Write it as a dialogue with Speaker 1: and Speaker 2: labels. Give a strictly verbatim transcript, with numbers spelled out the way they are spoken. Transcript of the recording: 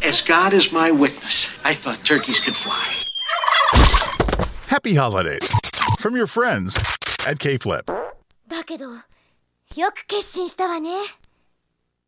Speaker 1: As God is my witness, I thought turkeys could fly.
Speaker 2: Happy holidays from your friends at K-Flip.
Speaker 3: だけど、よく決心したわね。